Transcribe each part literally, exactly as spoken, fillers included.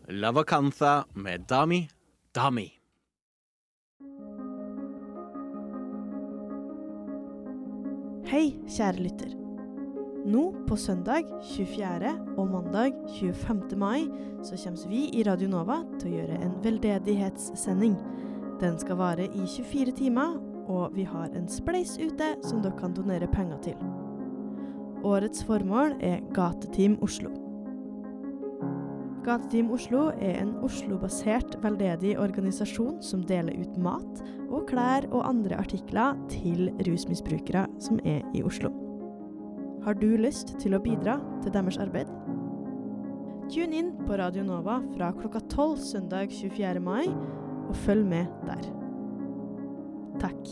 La Vacanza med Dami Dami. Hei, kjære lytter. Nå på søndag tjuefjerde og mandag tjuefemte mai så kommer vi i Radio Nova til å gjøre en veldedighetssending. Den skal vare i tjuefire timer, og vi har en spleis ute som dere kan donere penger til. Årets formål er Gateteam Oslo. Gateteam Oslo er en Oslo-basert veldedig organisasjon som deler ut mat og klær og andre artikler til rusmisbrukere som er i Oslo. Har du lyst til å bidra til deres arbeid? Tune inn på Radio Nova fra klokka tolv søndag tjuefjerde mai og følg med der. Takk.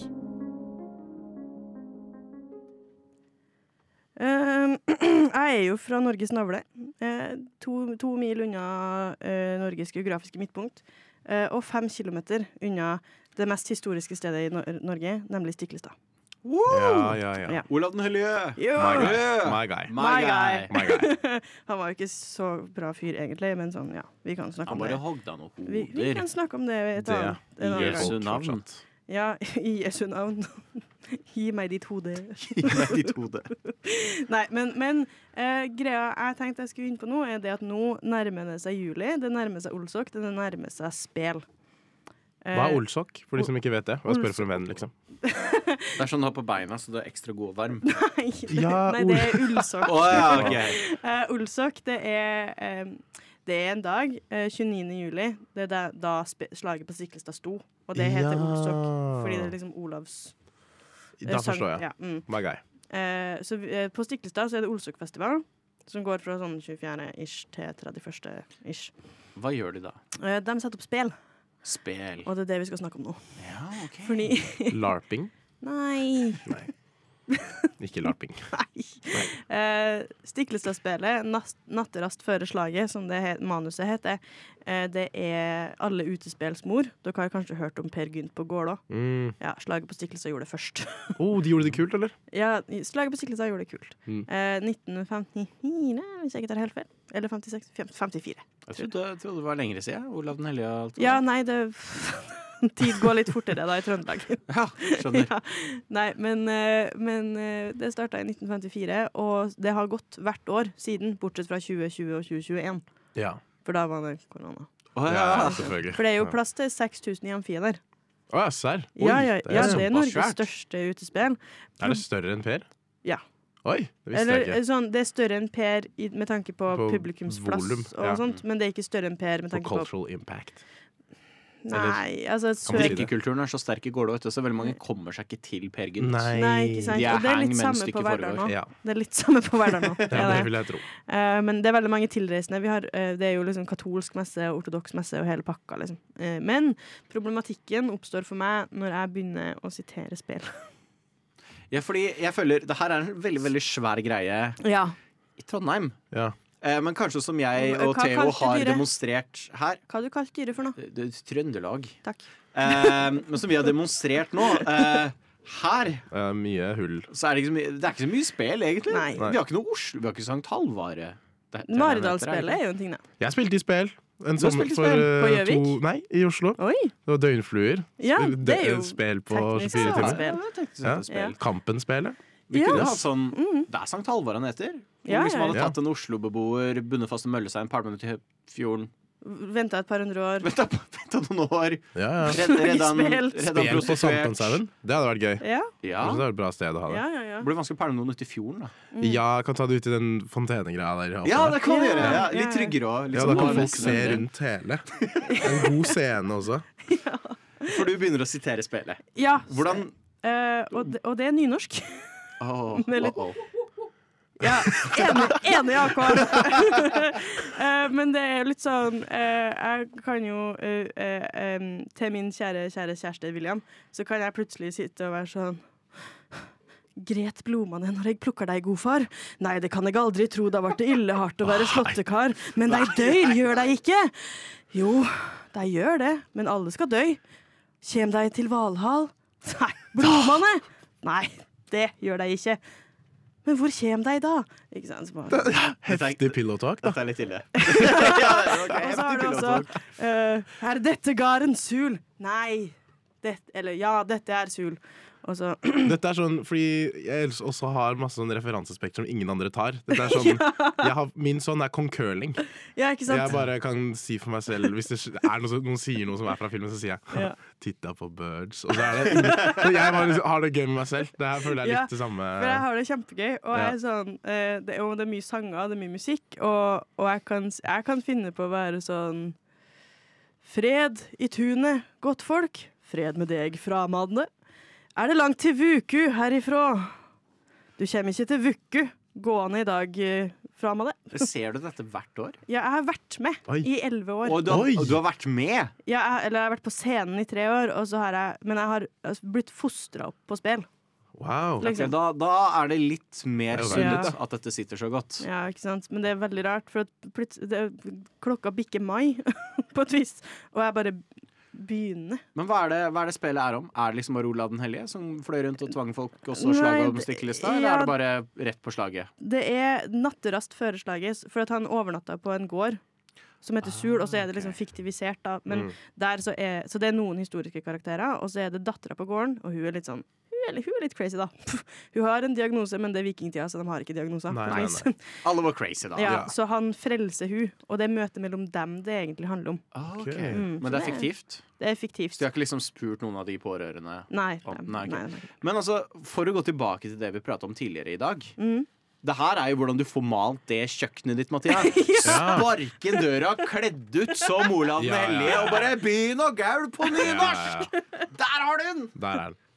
Uh, jeg er jo fra Norges navle, uh, to, to mil unna uh, Norges geografiske midtpunkt, uh, og fem kilometer unna det mest historiske stedet i Nor- Norge, nemlig Stiklestad. Woo! Ja, ja, ja. Ja. Olav den Hellige. Jo! My guy. My guy. My guy. My guy. Han var jo ikke så bra fyr egentlig, men sånn, ja, vi kan snakke Han om det. bare hogde noen hoder. Vi, vi kan snakke om det et Det annet, en annen i gang. Jesu navn. Fortsatt. Ja, i Jesu navn. Gi meg ditt hode. Gi meg ditt hode. Nei, men, men eh, greia jeg tenkte jeg skulle inn på nå, er det at nå nærmer det seg juli, det nærmer seg Olsok, det nærmer seg spel. Eh, Hva er olsokk, for de som ikke vet det? Hva spør for en venn, liksom? Det er sånn du har på beina, så du er ekstra god og varm. Nei, Ja, nei, det er ullsokk. Å ja, ok. Eh, ullsokk, det er, eh, det er en dag, eh, tjueniende juli, det er da, da spe, slaget på Stiklestad sto, og det heter Ja. Olsok, fordi det er liksom Olavs eh, Da sang. forstår jeg. Ja, mm. My guy. Eh, så vi- eh, på Stiklestad så er det Olsok-festival, som går fra sånn tjuefjerde-ish til trettiførste-ish. Hva gjør de da? Eh, de setter opp spel, Spel. og det er det vi skal snakke om nå. Ja, ok. Fordi, Larping? nei, Nei. Ikke larping. nei. Eh, Stiklestad-spelet, nas- natterast før slaget, som det het, manuset heter, eh, det er alle utespelsmor. Dere har kanskje hørt om Per Gynt på Gålå. Mm. Ja, slaget på Stiklestad gjorde det først. Oh, de gjorde det kult, eller? Ja, slaget på Stiklestad gjorde det kult. Mm. Eh, nitten femtifire, hvis jeg ikke tar helt feil. Eller femtiseks, fem- femtifire. Jeg trodde, jeg trodde det var lengre siden. Olav den Hellige. alt det Ja, der. nei, det tid går litt fortere da i Trøndelag. Ja, skjønner. Ja. Nei, men, eh, men eh, det startet i nitten femtifire, og det har gått hvert år siden, bortsett fra tjue tjue og tjue tjueen, Ja. for da var det korona. Å Ja, ja. selvfølgelig. For det er jo plass til seks tusen i amfien der. Å ja, serr. Oi, Ja, ja, det ja, er det er såpass Norges svært. største utespill. Er det større enn Per? Ja. Oi, det visste Eller, jeg ikke. sånn, det er større enn Per i, med tanke på, På publikumsplass volum, og ja. sånt, men det er ikke større enn Per med For tanke på... cultural impact. Nei, altså... Kan man Sør... ikke Drikkekulturen er så sterk i Gålå, vet du, så veldig mange kommer seg ikke til Per Gynt. Nei. Nei, ikke sant. De er Og det er hang litt mens samme på stykket Verdal nå. foregår. Ja, Det er litt samme på Verdal nå. ja, er det det. vil jeg tro. Eh, men det er veldig mange tilreisende. Vi har, eh, det er jo liksom katolsk messe, ortodoks messe og hele pakka, liksom. Eh, men problematikken oppstår for meg når jeg begynner å sitere spill. Ja, fordi jeg føler det her er en veldig, veldig svær greie Ja. i Trondheim. Ja. Eh, men kanskje som jeg og Hva Theo kalte har dere? demonstrert her. Hva har du kalt dyret for noe? Det det er Trøndelag. Takk. Eh, men som vi har demonstrert nå eh, her, Eh, mye hull. så er det ikke så mye, det er ikke så mye spill, egentlig. Nei. Vi har ikke noe Oslo, vi har ikke Sankt Halvare. Det- det- Maridalsspillet er jo en ting, det. Jeg spilte i spill. En Du har sommer spilt i for spill? På eh, Gjøvik? to Nei, i Oslo. Oi! Det var døgnfluer. Ja, Spill- det er jo dø- Spill på teknisk tjuefire sett timer. spill. Ja, jeg tenkte Ja. sånn spill. Kampen-spelet. Vi Ja. kunne hatt sånn Det er Sankt Halvard han heter. Hvor Ja, liksom ja, hadde ja. tatt en Oslo-beboer, bundet fast en møllestein, palmet ut i fjorden. Venta et par hundre år. Vent da, vent da noen år. Ja, ja. Redd- Redda han Spill. redda han Spel på prostituert. Samfunnshaugen. Det hadde vært gøy. Ja, Ja. Det er et bra sted å ha det. ja, ja. ja. Det blir vanskelig å pælme noen ut i fjorden, da. Ja, kan ta det ut i den fontenegreia der. også. Ja, det kan vi Ja, gjøre. Ja, ja, litt ja. tryggere òg. Ja, da kan folk se rundt hele. En god scene også. For du begynner å sitere spillet. ja. Hvordan Eh, og, det, og det er nynorsk. Åh, Med litt- åh, åh. Ja, enig, enig A K. Eh, men det er jo litt sånn eh, Jeg kan jo eh, eh, em, til min kjære, kjære kjæreste William, så kan jeg plutselig sitte og være sånn Gret blomane når jeg plukker deg, godfar. Nei, det kan jeg aldri tro, da ble det ille hardt å være slåttekar. Men de dør, gjør de ikke? Jo, de gjør det, men alle skal dø. Kjem de til Valhall? Nei, blomane? Nei, det gjør de ikke. men hvor kommer de da? Ikke sant? Så bare, Heftig pillow talk, da. Dette er litt ille. ja, okay, og så har du også uh, Er dette garen sul? Nei. Det, eller ja, dette er sul. Og så Dette er sånn fordi jeg også har masse sånn referansespekter som ingen andre tar. Dette er sånn, jeg har, min sånn er kong curling. Ja, ikke sant? Jeg bare kan si for meg selv hvis det er noe, noen sier noe som er fra filmen, så sier jeg Ja. titta på birds. Og så er det så jeg bare har det gøy med meg selv. Det her føler jeg er litt Ja, det samme. For jeg har det kjempegøy, og, Ja. jeg er sånn, eh, det, og det er mye sanger, det er mye musikk, og, og jeg, kan, jeg kan finne på å være sånn Fred i tunet, godt folk. Fred med deg, framadne. Er det langt til Vuku herifra? Du kommer ikke til Vuku gående i dag, eh, framadne. Ser du dette hvert år? Ja, jeg har vært med Oi. i elleve år. Og du, har, Oi. og du har vært med? Ja, jeg, eller jeg har vært på scenen i tre år, og så har jeg, men jeg har altså, blitt fostret opp på spill. Wow. Liksom. Ok, da, da er det litt mer Det er jo sunt veldig, at dette sitter så godt. Ja, ikke sant? Men det er veldig rart, for at plut- det, klokka bikker mai på et vis, og jeg bare begynner. Men hva er, det, hva er det spillet er om? Er det liksom Arola den hellige som fløy rundt og tvang folk og så Nei, slag om det- stikkelista, eller ja. er det bare rett på slaget? Det er natterast føreslaget, for at han overnatta på en gård som heter Sul, og så er det liksom fiktivisert, da. Men Mm. der så, er, så det er noen historiske karakterer, og så er det dattera på gården, og hun er litt sånn hun er, hun er litt crazy, da. Hun har en diagnose, men det er vikingtida, så de har ikke diagnoser. Nei, på nei, vis. Alle var crazy, da. Ja, Ja. Så han frelser hun, og det er møtet mellom dem det egentlig handler om. Ah, ok. Ok. Mm, Men det er så fiktivt? Det er fiktivt. Så de har ikke liksom spurt noen av de pårørende? Nei. Å, nei, nei, ok. nei, nei. Men altså, for å gå tilbake til det vi pratet om tidligere i dag. Mm. Det her er jo hvordan du får malt det kjøkkenet ditt, Mathias. Ja. Sparke inn døra, kledd ut som Olav den Ja, ja, hellige, ja. og bare begynn å gaule på Ja, ja, nynorsk! ja. Der har du den! Der er den.